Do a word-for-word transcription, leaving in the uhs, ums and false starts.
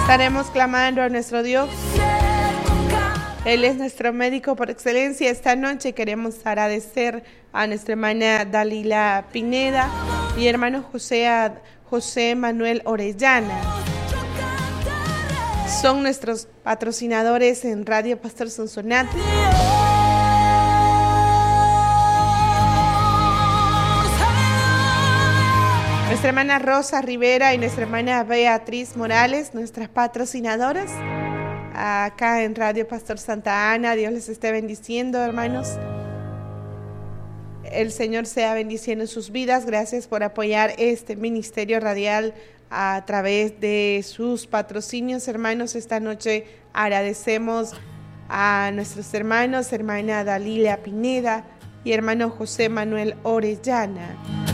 Estaremos clamando a nuestro Dios. Él es nuestro médico por excelencia. Esta noche queremos agradecer a nuestra hermana Dalila Pineda y hermano José, José Manuel Orellana. Son nuestros patrocinadores en Radio Pastor Sonsonate. Nuestra hermana Rosa Rivera y nuestra hermana Beatriz Morales, nuestras patrocinadoras, acá en Radio Pastor Santa Ana. Dios les esté bendiciendo, hermanos. El Señor sea bendiciendo sus vidas. Gracias por apoyar este ministerio radial a través de sus patrocinios, hermanos. Esta noche agradecemos a nuestros hermanos, hermana Dalila Pineda y hermano José Manuel Orellana.